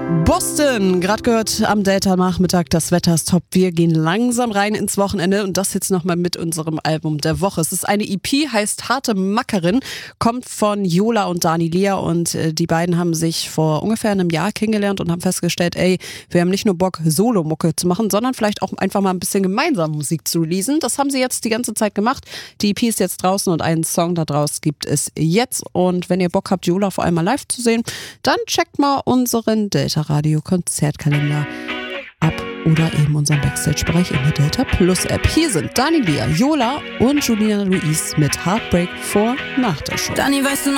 Boston, gerade gehört am Delta-Nachmittag, das Wetter ist top. Wir gehen langsam rein ins Wochenende und das jetzt nochmal mit unserem Album der Woche. Es ist eine EP, heißt Harte Mackerin, kommt von Yola und Dani Lea und die beiden haben sich vor ungefähr einem Jahr kennengelernt und haben festgestellt, wir haben nicht nur Bock, Solo-Mucke zu machen, sondern vielleicht auch einfach mal ein bisschen gemeinsam Musik zu releasen. Das haben sie jetzt die ganze Zeit gemacht. Die EP ist jetzt draußen und einen Song da draus gibt es jetzt. Und wenn ihr Bock habt, Yola vor allem mal live zu sehen, dann checkt mal unseren Delta Radio Konzertkalender ab oder eben unseren Backstage-Bereich in der Delta Plus App. Hier sind Dani Lea, Yola und Julina Louise mit Heartbreak vor nach der Show. Dani, weißt du